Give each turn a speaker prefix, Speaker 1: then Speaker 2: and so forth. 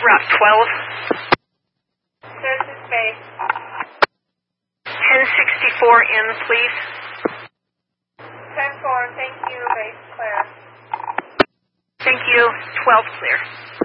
Speaker 1: Route 12.
Speaker 2: There's the space.
Speaker 1: 1064 in, please.
Speaker 2: 10-4, thank you, base clear.
Speaker 1: Thank you. 12 clear.